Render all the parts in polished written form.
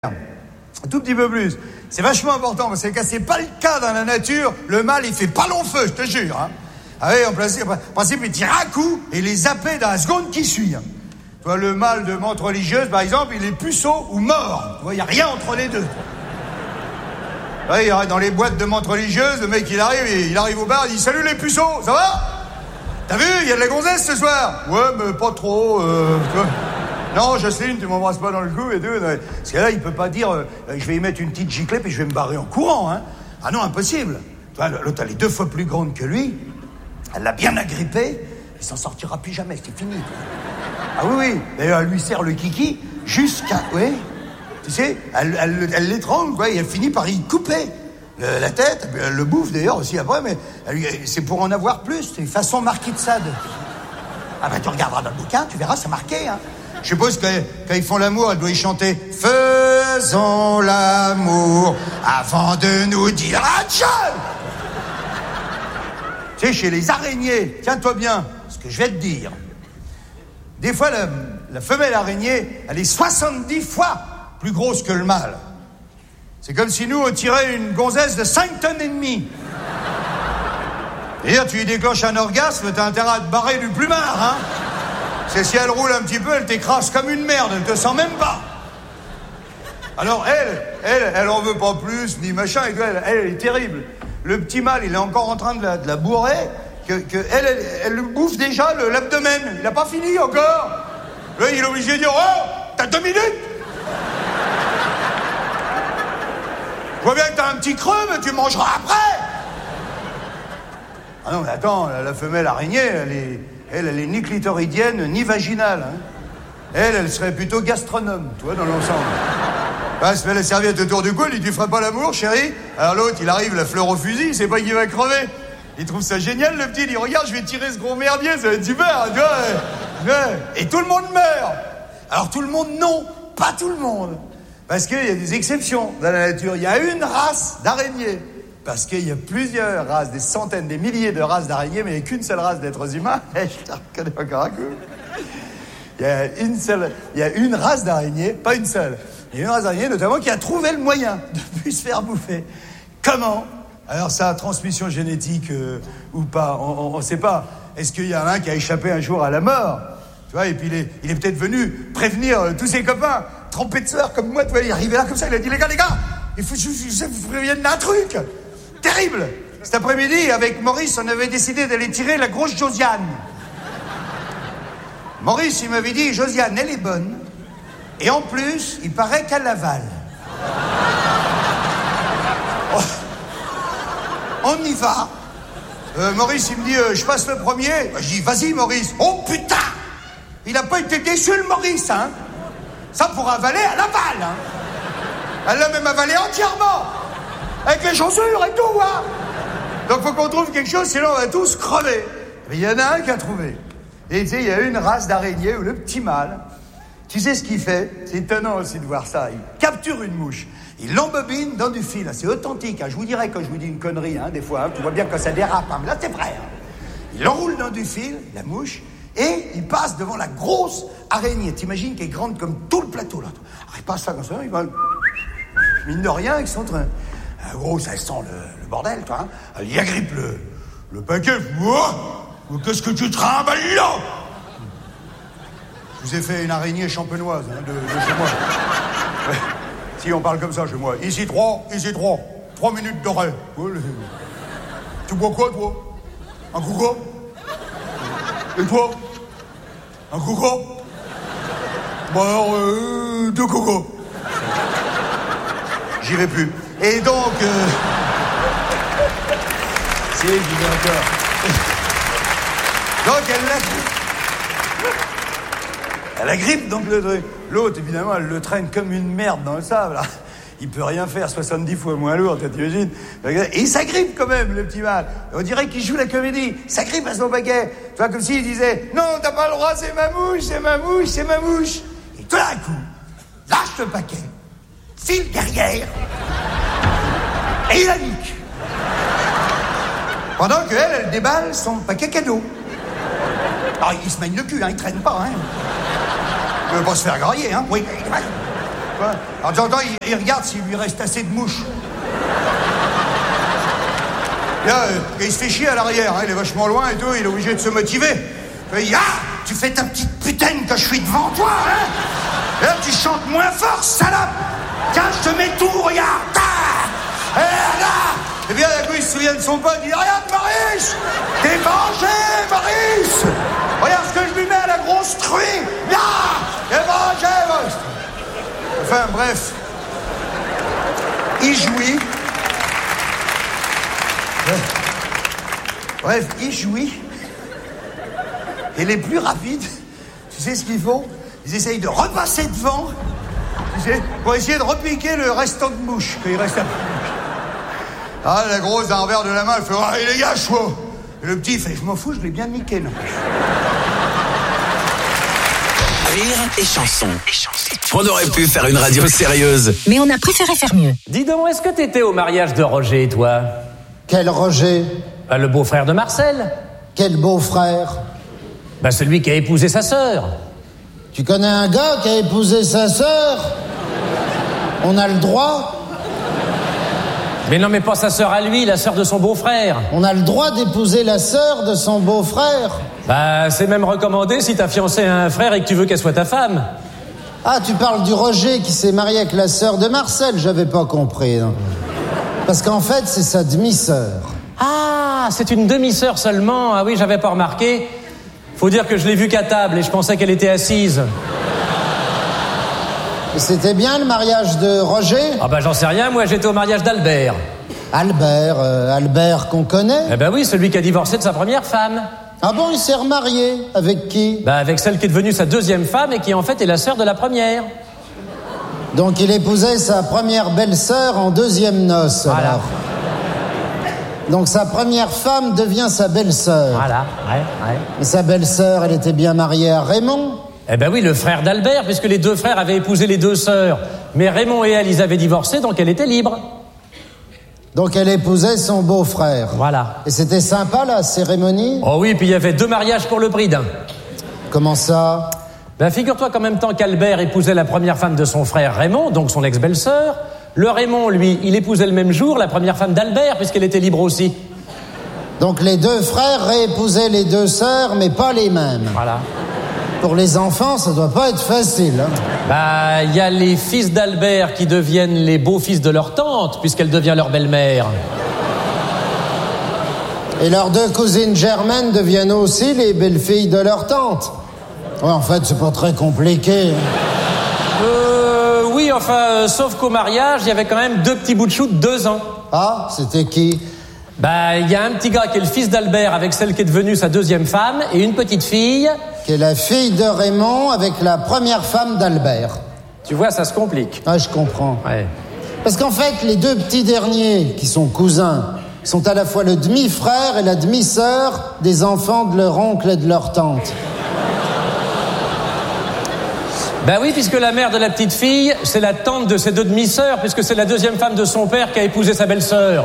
Un tout petit peu plus. C'est vachement important parce que c'est pas le cas dans la nature. Le mâle, il fait pas long feu, je te jure. Hein. Ah oui, en principe, il tire un coup et il est zappé dans la seconde qui suit. Hein. Tu vois, le mâle de menthe religieuse, par exemple, il est puceau ou mort. Tu vois, il n'y a rien entre les deux. Oui, dans les boîtes de menthe religieuse, le mec, il arrive au bar, il dit « Salut les puceaux, ça va ? T'as vu, il y a de la gonzesse ce soir ?»« Ouais, mais pas trop, Non, Jocelyne, tu m'embrasses pas dans le cou et tout. Parce que là, il peut pas dire je vais y mettre une petite giclée puis je vais me barrer en courant. Hein. Ah non, impossible. Tu vois, l'autre, elle est 2 fois plus grande que lui. Elle l'a bien agrippé. Il s'en sortira plus jamais, c'est fini. Ah oui. D'ailleurs, elle lui serre le kiki jusqu'à... Oui. Tu sais, elle l'étrangle, quoi, et elle finit par y couper la tête. Elle le bouffe d'ailleurs aussi après, mais c'est pour en avoir plus. C'est façon Marquis de Sade. Ah ben, tu regarderas dans le bouquin, tu verras, c'est marqué, hein. Je suppose que quand ils font l'amour, elle doit y chanter « Faisons l'amour avant de nous dire adieu !» Tu sais, chez les araignées, tiens-toi bien, ce que je vais te dire. Des fois, la femelle araignée, elle est 70 fois plus grosse que le mâle. C'est comme si nous, on tirait une gonzesse de 5 tonnes et demie. D'ailleurs, tu lui déclenches un orgasme, t'as intérêt à te barrer du plumard, hein. C'est si elle roule un petit peu, elle t'écrase comme une merde, elle te sent même pas. Alors elle en veut pas plus, ni machin, et elle est terrible. Le petit mâle, il est encore en train de la bourrer, elle lui bouffe déjà l'abdomen. Il a pas fini encore. Là, il est obligé de dire « Oh, t'as 2 minutes !» Je vois bien que t'as un petit creux, mais tu mangeras après. Ah non, mais attends, la femelle araignée, elle est ni clitoridienne, ni vaginale. Hein. Elle serait plutôt gastronome, tu vois, dans l'ensemble. Elle se met la serviette autour du cou, elle dit « Tu ferais pas l'amour, chérie ?» Alors l'autre, il arrive, la fleur au fusil, il sait pas qu'il va crever. Il trouve ça génial, le petit, il dit « Regarde, je vais tirer ce gros merdier, ça va être super, tu vois. » Et tout le monde meurt. Alors tout le monde, non, pas tout le monde. Parce qu'il y a des exceptions dans la nature. Il y a une race d'araignées. Parce qu'il y a plusieurs races, des centaines, des milliers de races d'araignées, mais il n'y a qu'une seule race d'êtres humains. Je te reconnais encore un coup. Il y a une race d'araignées, pas une seule. Il y a une race d'araignées, notamment, qui a trouvé le moyen de plus se faire bouffer. Comment ? Alors, ça a transmission génétique ou pas, on ne sait pas. Est-ce qu'il y en a un qui a échappé un jour à la mort ? Tu vois, et puis il est peut-être venu prévenir tous ses copains, trempés de sueur comme moi, tu vois, il est arrivé là comme ça, il a dit « Les gars, il faut que je vous prévienne d'un truc !» Terrible. Cet après-midi, avec Maurice, on avait décidé d'aller tirer la grosse Josiane. Maurice, il m'avait dit, Josiane, elle est bonne. Et en plus, il paraît qu'elle l'avale. Oh. On y va. Maurice, il me dit, je passe le premier. Je dis, vas-y, Maurice. Oh, putain. Il n'a pas été déçu, le Maurice, hein. Ça, pour avaler, elle avale, hein. Elle l'a même avalé entièrement. Avec les chaussures et tout, hein. Donc faut qu'on trouve quelque chose, sinon on va tous crever. Mais il y en a un qui a trouvé. Et tu sais, il y a une race d'araignée où le petit mâle, tu sais ce qu'il fait ? C'est étonnant aussi de voir ça. Il capture une mouche, il l'embobine dans du fil. C'est authentique, hein. Je vous dirais quand je vous dis une connerie, hein, des fois, hein, tu vois bien quand ça dérape. Hein. Mais là, c'est vrai. Hein. Il l'enroule dans du fil, la mouche, et il passe devant la grosse araignée. T'imagines qu'elle est grande comme tout le plateau, là. Alors, il passe ça comme ça, il va... Mine de rien, ils sont en train... gros, ça sent le bordel, toi. Hein. Il agrippe le paquet. Qu'est-ce que tu trimbales là ? Je vous ai fait une araignée champenoise hein, de chez moi. Ouais. Si on parle comme ça chez moi. Ici 3. 3 minutes d'arrêt. Tu bois quoi, toi ? Un coco ? Et toi ? Un coco ? Bon alors, 2 cocos. J'irai plus. Et donc... Si, j'y vais encore. Donc, elle agrippe donc le truc. L'autre, évidemment, elle le traîne comme une merde dans le sable. Là. Il peut rien faire, 70 fois moins lourd, t'imagines. Et il s'agrippe quand même, le petit mâle. On dirait qu'il joue la comédie. Il s'agrippe à son paquet. Tu vois, comme s'il disait « Non, t'as pas le droit, c'est ma mouche, c'est ma mouche, c'est ma mouche. » Et tout d'un coup, lâche le paquet, file derrière... Et il la nique. Pendant qu'elle déballe son paquet cadeau. Alors, il se mène le cul, hein, il traîne pas, hein. Il veut pas se faire grailler, hein. Oui. Ouais. Alors de temps en temps, il regarde s'il lui reste assez de mouches. Là, il se fait chier à l'arrière, hein, il est vachement loin et tout, il est obligé de se motiver. Il dit, tu fais ta petite putaine que je suis devant toi, hein. Et là, tu chantes moins fort, salope. Tiens, je te mets tout, regarde. Et là, et bien d'un coup, il se souvient de son pote, il dit, regarde, Maurice, t'es vengé, Maurice. Regarde ce que je lui mets à la grosse truie. Là, t'es vengé, Maurice. Enfin, bref. Il jouit. Bref, il jouit. Et les plus rapides, tu sais ce qu'ils font? Ils essayent de repasser devant, tu sais, pour essayer de repiquer le restant de mouche, qu'il reste un peu. Ah, la grosse, d'un revers de la main, elle fait, ah, les gars, chaud. Et le petit, il fait, je m'en fous, je l'ai bien niqué, non. Rire et chanson. On aurait pu faire une radio sérieuse. Mais on a préféré faire mieux. Dis donc, est-ce que t'étais au mariage de Roger, toi? Quel Roger? Le beau-frère de Marcel. Quel beau-frère? Celui qui a épousé sa sœur. Tu connais un gars qui a épousé sa sœur? On a le droit? Mais non, mais pas sa sœur à lui, la sœur de son beau-frère. On a le droit d'épouser la sœur de son beau-frère? C'est même recommandé si t'as fiancé un frère et que tu veux qu'elle soit ta femme. Ah, tu parles du Roger qui s'est marié avec la sœur de Marcel, j'avais pas compris. Non. Parce qu'en fait, c'est sa demi-sœur. Ah, c'est une demi-sœur seulement. Ah oui, j'avais pas remarqué. Faut dire que je l'ai vue qu'à table et je pensais qu'elle était assise. Et c'était bien le mariage de Roger? J'en sais rien, moi j'étais au mariage d'Albert. Albert qu'on connaît? Oui, celui qui a divorcé de sa première femme. Ah bon, il s'est remarié? Avec qui? Avec celle qui est devenue sa deuxième femme et qui en fait est la sœur de la première. Donc il épousait sa première belle-sœur en deuxième noces, voilà. Alors. Donc sa première femme devient sa belle-sœur. Voilà, ouais. Et sa belle-sœur, elle était bien mariée à Raymond? Oui, le frère d'Albert, puisque les deux frères avaient épousé les deux sœurs. Mais Raymond et elle, ils avaient divorcé, donc elle était libre. Donc elle épousait son beau-frère. Voilà. Et c'était sympa, la cérémonie? Oh oui, puis il y avait 2 mariages pour le prix d'un. Comment ça? Figure-toi qu'en même temps qu'Albert épousait la première femme de son frère Raymond, donc son ex-belle-sœur, le Raymond, lui, il épousait le même jour la première femme d'Albert, puisqu'elle était libre aussi. Donc les deux frères réépousaient les deux sœurs, mais pas les mêmes. Voilà. Pour les enfants, ça doit pas être facile. Hein. Il y a les fils d'Albert qui deviennent les beaux-fils de leur tante, puisqu'elle devient leur belle-mère. Et leurs 2 cousines germaines deviennent aussi les belles-filles de leur tante. Ouais, en fait, c'est pas très compliqué. Oui, sauf qu'au mariage, il y avait quand même 2 petits bouts de chou de 2 ans. Ah, c'était qui? Il y a un petit gars qui est le fils d'Albert avec celle qui est devenue sa deuxième femme, et une petite fille... Qui est la fille de Raymond avec la première femme d'Albert. Tu vois, ça se complique. Ah, je comprends. Ouais. Parce qu'en fait, les 2 petits derniers, qui sont cousins, sont à la fois le demi-frère et la demi-sœur des enfants de leur oncle et de leur tante. Oui, puisque la mère de la petite fille, c'est la tante de ses 2 demi-sœurs, puisque c'est la deuxième femme de son père qui a épousé sa belle-sœur.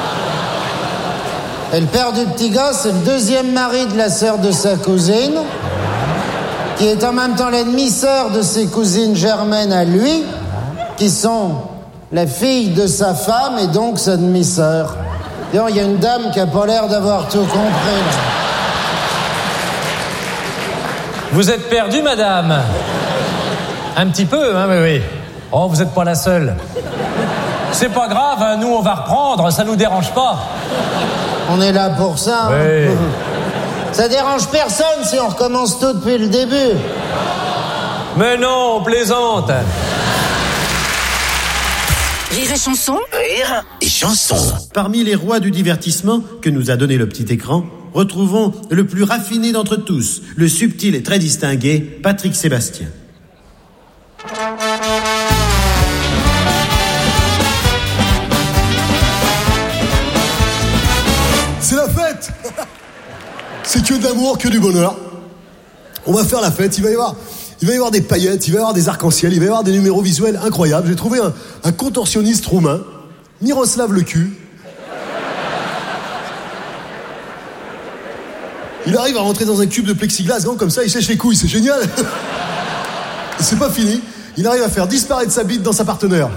Et le père du petit gars, c'est le deuxième mari de la sœur de sa cousine, qui est en même temps la demi-sœur de ses cousines germaines à lui, qui sont la fille de sa femme et donc sa demi-sœur. D'ailleurs, il y a une dame qui a pas l'air d'avoir tout compris. Là. Vous êtes perdue, madame? Un petit peu, hein, oui. Oh, vous n'êtes pas la seule. C'est pas grave, hein, nous on va reprendre, ça nous dérange pas. On est là pour ça. Oui. Hein. Ça dérange personne si on recommence tout depuis le début. Mais non, on plaisante. Rire et chanson. Rire et chanson. Parmi les rois du divertissement que nous a donné le petit écran, retrouvons le plus raffiné d'entre tous, le subtil et très distingué Patrick Sébastien. C'est la fête. C'est que de l'amour, que du bonheur. On va faire la fête, il va y avoir des paillettes, il va y avoir des arcs-en-ciel, il va y avoir des numéros visuels incroyables. J'ai trouvé un contorsionniste roumain, Miroslav le cul. Il arrive à rentrer dans un cube de plexiglas grand comme ça, il sèche les couilles, c'est génial. Et c'est pas fini. il arrive à faire disparaître sa bite dans sa partenaire.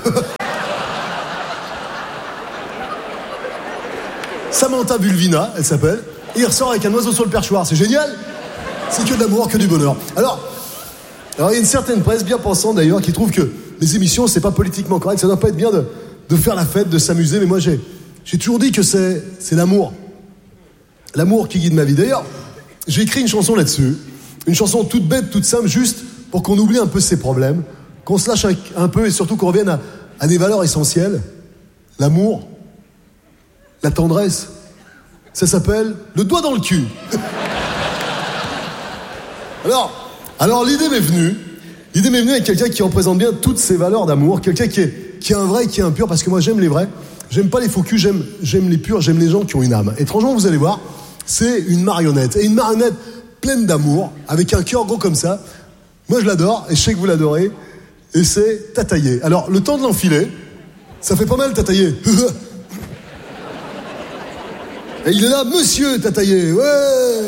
Samantha Vulvina, elle s'appelle. Et il ressort avec un oiseau sur le perchoir. C'est génial. C'est que de l'amour, que du bonheur. Alors, il y a une certaine presse, bien pensante d'ailleurs, qui trouve que les émissions, c'est pas politiquement correct. Ça doit pas être bien de faire la fête, de s'amuser. Mais moi, j'ai toujours dit que c'est l'amour. L'amour qui guide ma vie. D'ailleurs, j'ai écrit une chanson là-dessus. Une chanson toute bête, toute simple, juste pour qu'on oublie un peu ses problèmes, qu'on se lâche un peu et surtout qu'on revienne à des valeurs essentielles. L'amour, la tendresse. Ça s'appelle le doigt dans le cul. Alors l'idée m'est venue avec quelqu'un qui représente bien toutes ces valeurs d'amour, quelqu'un qui est un vrai, qui est un pur, parce que moi j'aime les vrais, j'aime pas les faux culs, j'aime les purs, j'aime les gens qui ont une âme. Étrangement, vous allez voir, c'est une marionnette, et une marionnette pleine d'amour, avec un cœur gros comme ça. Moi je l'adore, et je sais que vous l'adorez, et c'est Tataillé. Alors le temps de l'enfiler, ça fait pas mal Tataillé. Et il est là, monsieur Tataillé, ouais.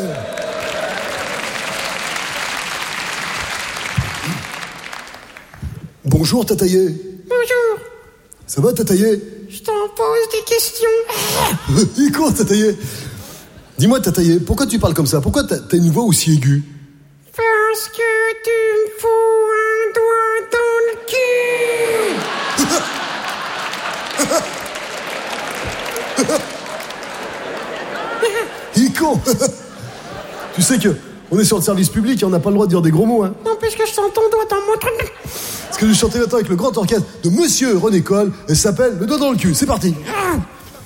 Bonjour Tataillé. Bonjour. Ça va Tataillé? Je t'en pose des questions. Il est con Tataillé. Dis-moi Tataillé, pourquoi tu parles comme ça? Pourquoi t'as une voix aussi aiguë? Parce que tu me fous un doigt dans le cul. Il est con. Tu sais que on est sur le service public et on n'a pas le droit de dire des gros mots, hein. Non, parce que je sens ton doigt dans mon truc. Parce que je chantais maintenant avec le grand orchestre de Monsieur René Coll, elle s'appelle Le doigt dans le cul. C'est parti.